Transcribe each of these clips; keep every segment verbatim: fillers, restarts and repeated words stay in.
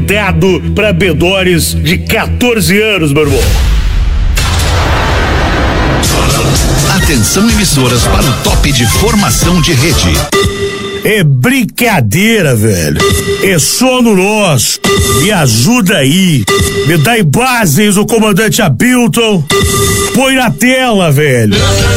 recomendado pra bedores de quatorze anos, meu irmão. Atenção, emissoras, para o top de formação de rede. É brincadeira, velho. É sono nosso. Me ajuda aí. Me dá imagens o comandante Hamilton. Põe na tela, velho.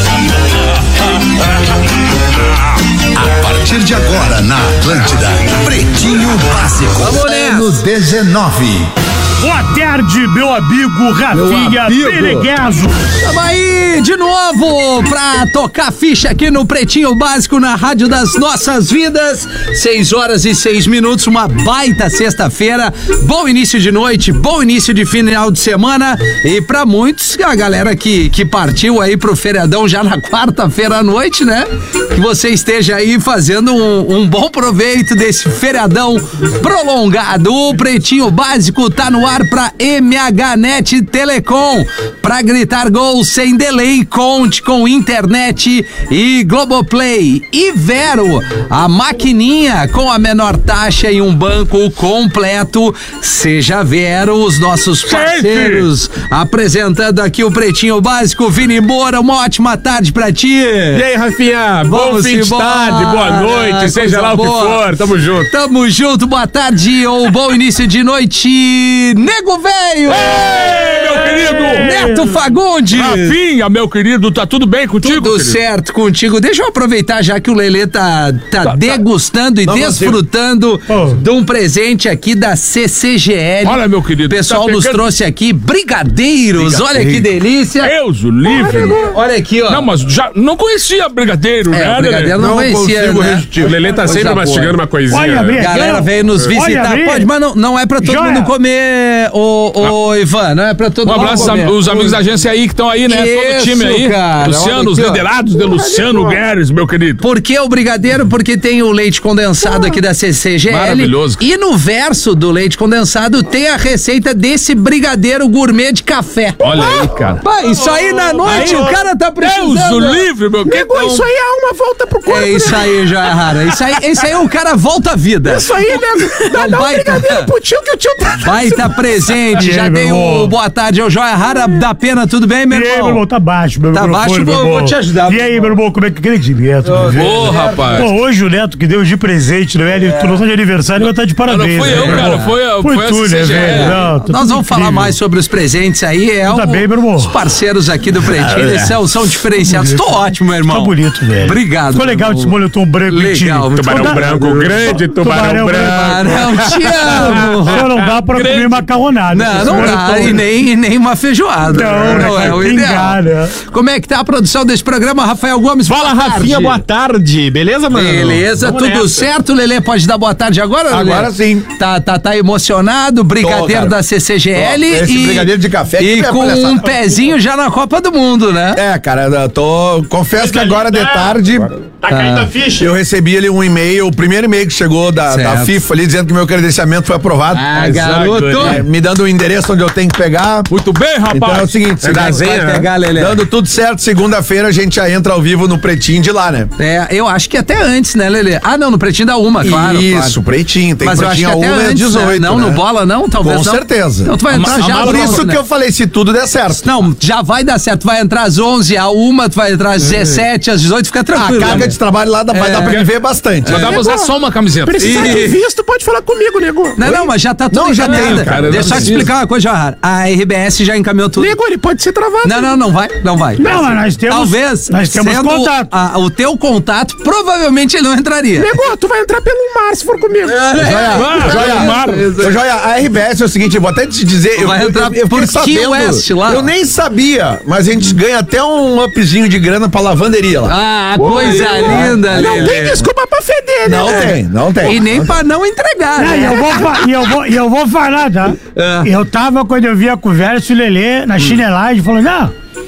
A partir de agora, na Atlântida, Pretinho Básico. Anos dezenove. Boa tarde, meu amigo Rafinha Menegaso. Tamo aí de novo pra tocar ficha aqui no Pretinho Básico na Rádio das Nossas Vidas. Seis horas e seis minutos, uma baita sexta-feira. Bom início de noite, bom início de final de semana. E pra muitos, a galera que, que partiu aí pro feriadão já na quarta-feira à noite, né? Que você esteja aí fazendo um, um bom proveito desse feriadão prolongado. O Pretinho Básico tá no ar para M H Net Telecom. Para gritar gol sem delay, conte com internet e Globoplay. E Vero, a maquininha com a menor taxa e um banco completo. Seja Vero, os nossos parceiros. Apresentando aqui o Pretinho Básico, Vini Moura, uma ótima tarde pra ti. E aí, Rafinha, bom fim de tarde, boa noite, seja lá o que for, tamo junto. Tamo junto, boa tarde ou bom início de noite. Nego Velho! Ei, meu querido! Neto Fagundes! Rafinha, meu querido, tá tudo bem contigo? Tudo querido? certo contigo. Deixa eu aproveitar já que o Lelê tá, tá, tá degustando tá. e Não, desfrutando oh. de um presente aqui da C C G L. Olha, meu querido. O pessoal tá nos pegando... trouxe aqui brigadeiros. Brigadeiro. Olha que delícia. Deus o livre. Olha, olha aqui, ó. Não, mas já não conhecia brigadeiro, é, né? Brigadeiro não, não conhecia, né? O Lelê tá sempre boa. mastigando uma coisinha. Olha, a galera veio nos visitar. Pode, mas não, não é pra todo Já mundo é. comer, ô, ô ah. Ivan, não é pra todo um mundo comer. Um abraço aos amigos da agência aí que estão aí, né? Isso, todo o time aí. Cara, Luciano, os liderados de Luciano Guedes, meu querido. Por que o brigadeiro? Porque tem o leite condensado aqui da C C G L. Maravilhoso. E no verso do leite condensado tem a receita desse brigadeiro gourmet de café. Olha aí, cara. Pai, isso aí na noite aí, o cara tá precisando. Deus o livre, meu querido. Então... Isso aí é uma volta pro corpo. É isso aí, já, Rara. Isso aí, isso aí o cara volta à vida. Isso aí, né? Dá, dá um brigadeiro pro tio que o tio tá... Vai tá presente. Já tem o boa tarde ao Joia Rara da Pena, tudo bem, meu irmão? E aí, meu irmão, tá baixo, meu irmão. Tá baixo, vou, vou te ajudar. E aí, meu irmão, como é que grande Neto? Ô, rapaz. Pô, hoje o Neto que deu de presente, né? Ele tu não tá de aniversário, vai tá de parabéns. Não, não fui eu, né, cara, foi, foi, foi tu, né, velho? Não, Nós vamos incrível. falar mais sobre os presentes aí. É tá o, bem, meu irmão. Os parceiros aqui do Pretinho, eles são, são diferenciados. Tô ótimo, meu irmão. Tá bonito, velho. Obrigado. Ficou legal esse moletom branco. Legal. Tubarão dá... branco, grande tubarão, tubarão branco. Tubarão, te amo. Só não dá pra grande. comer macarronada. Não, não dá. E nem, e nem uma feijoada. Não, não é, é o ideal. Né? Como é que tá a produção desse programa, Rafael Gomes? Fala, Rafinha, boa tarde. Beleza, mano? Beleza, Vamos tudo nessa. certo, Lelê? Pode dar boa tarde agora, Lelê? Agora sim. Tá, tá, tá emocionado, brigadeiro Tô, da C C G L. Tô, esse e, brigadeiro de café. E com um pezinho já na Copa do Mundo, né? É, cara, eu tô... Confesso que agora de tarde... Tá caindo a ficha. Eu recebi ali um e-mail, o primeiro e-mail que chegou da, da FIFA ali, dizendo que meu credenciamento foi aprovado. Ah, garoto. É, me dando o endereço onde eu tenho que pegar. Muito bem, rapaz. Então é o seguinte, é segunda, vai né? pegar, Lelê. Dando tudo certo, segunda-feira a gente já entra ao vivo no Pretinho de lá, né? É, eu acho que até antes, né, Lelê? Ah, não, no Pretinho da Uma, claro. Isso, claro. Pretinho, tem Mas Pretinho eu acho que a até uma antes, dezoito, né? Não, né? no Bola não, talvez Com não. certeza. Então tu vai entrar já Por isso né? que eu falei, se tudo der certo. Não, já vai dar certo. Tu vai entrar às onze, a uma, tu vai entrar às dezessete, às dezoito, fica tranquilo. A carga né? de trabalho lá vai é. dar pra viver bastante. Mas dá pra usar só uma camiseta. Precisa de visto, pode falar comigo, nego. Não, não, mas já tá tudo não, já encaminhado. tem, cara. Deixa eu te explicar uma coisa, Rara. A R B S já encaminhou tudo. Nego, ele pode ser travado. Não, não, não vai, não vai. Não, mas nós temos... Talvez, nós temos sendo contato. A, o teu contato, provavelmente ele não entraria. Nego, tu vai entrar pelo mar se for comigo. É, Joia, Joia, mar. Joia, a R B S é o seguinte, eu vou até te dizer, eu, vai entrar eu, eu por sabendo, Key West lá. Eu nem sabia, mas a gente ganha até um upzinho de grana pra lavanderia lá. Ah, coisa Oi, linda, Não Lelê. tem desculpa pra feder, né? Não é. tem, não tem. E nem pra não entregar, não, né? E eu vou, e eu vou, e eu vou falar, tá? É. Eu tava, quando eu vi a conversa, o Lelê, na chinelagem, falou, não,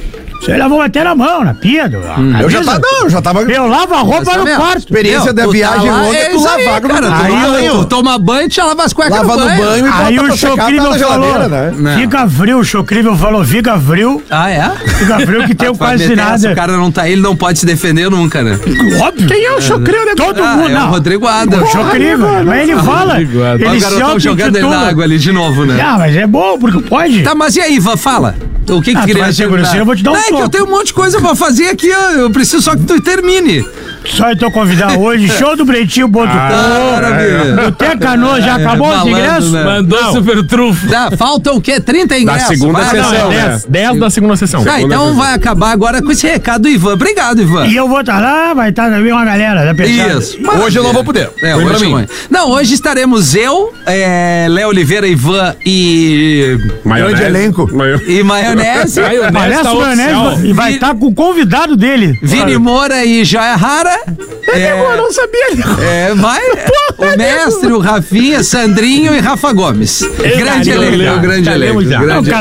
Você lavou até na mão, na pia. Do, hum. Eu já tava, não, eu já tava... Eu lavo a roupa no mesmo. quarto. Experiência da viagem tá longa é tu lavar no cara. banho. Tu, tu toma banho, tu lava as cuecas lava no banho. no banho e aí bota o Chocrível falou, né? fica frio, o Chocrível falou, fica frio. Ah, é? Fica frio que tem quase nada. Se o cara não tá aí, ele não pode se defender nunca, né? Óbvio. Quem é o Chocrível? Todo ah, mundo, é não. o Rodrigo Ada. O Chocrível, mas ele fala, ele o se garotão jogando ele na água ali de novo, né? Ah, mas é bom, porque pode. Tá, mas e aí, Ivan, fala. O que que ah, tu queria dizer? Eu vou te dar um Não, é soco. que eu tenho um monte de coisa pra fazer aqui, ó. Eu preciso só que tu termine. Só eu tô convidando hoje, show do Pretinho ponto com. Maravilha. O Té Canoa já acabou é, os ingressos? Né? Mandou não. super trunfo. Tá, faltam o quê? trinta ingressos. Da segunda vai, sessão. não, dez, dez da segunda sessão. Tá, segunda então sessão. vai acabar agora com esse recado do Ivan. Obrigado, Ivan. E eu vou estar tá lá, vai estar tá também uma galera da pesada. Isso. Hoje eu não vou poder. É, hoje pra mim. Não, hoje estaremos eu, é, Léo Oliveira, Ivan e... Grande elenco. Maio... E Maionese. Parece tá Maionese e vai estar tá com o convidado dele. Vini Moura e Joia Rara. É, eu não sabia. É, vai. O mestre, o Rafinha, Sandrinho e Rafa Gomes. Grande elenco, grande elenco.